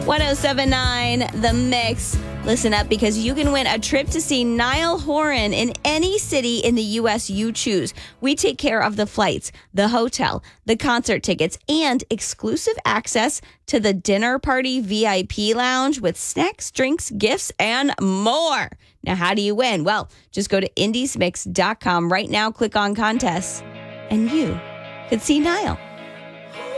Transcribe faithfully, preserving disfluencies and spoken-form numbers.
ten seventy-nine The Mix. Listen up, because you can win a trip to see Niall Horan in any city in the U S you choose. We take care of the flights, the hotel, the concert tickets, and exclusive access to the dinner party V I P lounge with snacks, drinks, gifts, and more. Now, how do you win? Well, just go to indies mix dot com right now, click on contests, and you could see Niall.